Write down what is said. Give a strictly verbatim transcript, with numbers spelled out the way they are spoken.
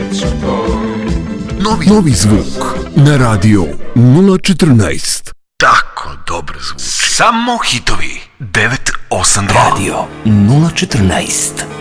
Novi, novi zvuk na radio nula četrnaest. Tako dobro zvuči. Samo hitovi devet osam dva. Radio nula četrnaest.